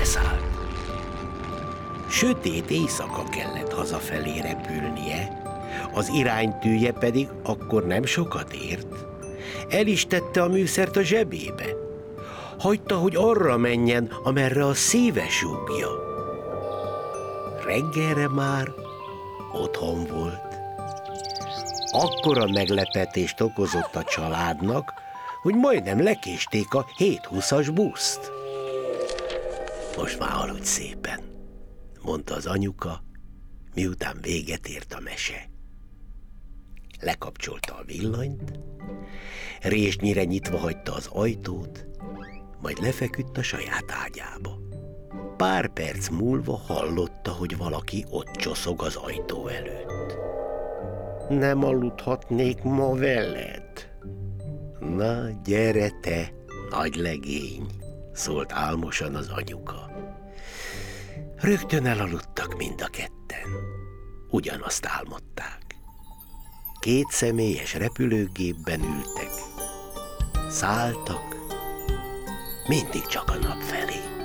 leszállt. Sötét éjszaka kellett hazafelé repülnie, az iránytűje pedig akkor nem sokat ért. El is tette a műszert a zsebébe. Hagyta, hogy arra menjen, amerre a szíve súgja. Reggelre már otthon volt. Akkora meglepetést okozott a családnak, hogy majdnem lekésték a 7:20-as buszt. Most már aludj szépen, mondta az anyuka, miután véget ért a mese. Lekapcsolta a villanyt, résnyire nyitva hagyta az ajtót, majd lefeküdt a saját ágyába. Pár perc múlva hallotta, hogy valaki ott csoszog az ajtó előtt. Nem aludhatnék ma veled? Na, gyere te, nagy legény, szólt álmosan az anyuka. Rögtön elaludtak mind a ketten. Ugyanazt álmodták. 2 személyes repülőgépben ültek. Szálltak, mindig csak a nap felé.